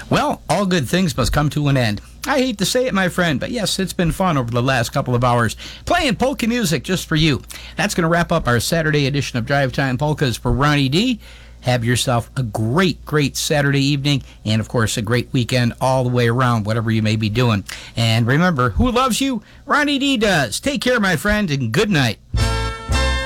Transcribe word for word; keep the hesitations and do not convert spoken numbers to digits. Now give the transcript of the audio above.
Well, all good things must come to an end. I hate to say it, my friend, but yes, it's been fun over the last couple of hours playing polka music just for you. That's going to wrap up our Saturday edition of Drive Time Polkas for Ronnie D. Have yourself a great, great Saturday evening, and of course a great weekend all the way around, whatever you may be doing. And remember, who loves you? Ronnie D does. Take care, my friend, and good night.